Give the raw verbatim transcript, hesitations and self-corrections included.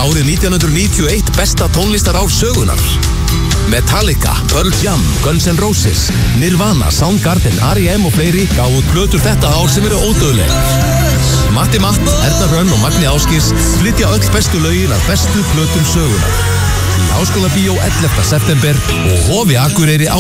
árið nítján hundruð níutíu og eitt besta tónlistarár sögunar. Metallica, Pearl Jam, Guns N' Roses, Nirvana, Soundgarden, R E M og fleiri gáðu út plötur þetta ár sem eru ódauðlegar. Matti Matt, Erna Hrönn og Magni Ásgeirs flytja öll bestu lögin af bestu plötum sögunar. Í Háskólabíó ellefta september og Hofi Akureyri